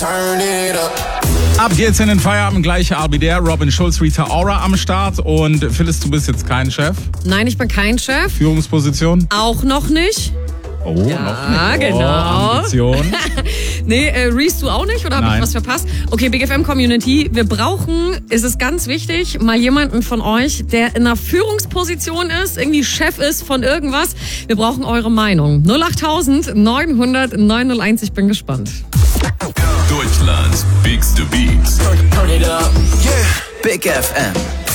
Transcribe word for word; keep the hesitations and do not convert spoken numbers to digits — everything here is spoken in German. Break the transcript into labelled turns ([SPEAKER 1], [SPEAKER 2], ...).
[SPEAKER 1] Ab geht's in den Feierabend, gleiche I'll be there. Robin Schulz, Rita Ora am Start. Und Phyllis, du bist jetzt kein Chef.
[SPEAKER 2] Nein, ich bin kein Chef.
[SPEAKER 1] Führungsposition?
[SPEAKER 2] Auch noch nicht.
[SPEAKER 1] Oh,
[SPEAKER 2] Ja,
[SPEAKER 1] noch nicht.
[SPEAKER 2] genau.
[SPEAKER 1] Oh, Ambition.
[SPEAKER 2] Nee, äh, Reese, du auch nicht? Oder habe ich
[SPEAKER 1] Nein.
[SPEAKER 2] was verpasst? Okay, Big F M Community, wir brauchen, es ist ganz wichtig, mal jemanden von euch, der in einer Führungsposition ist, irgendwie Chef ist von irgendwas. Wir brauchen eure Meinung. null acht neun hundert neun null eins, ich bin gespannt.
[SPEAKER 3] Deutschlands biggste Beats.
[SPEAKER 4] Turn it up. Yeah. Big F M.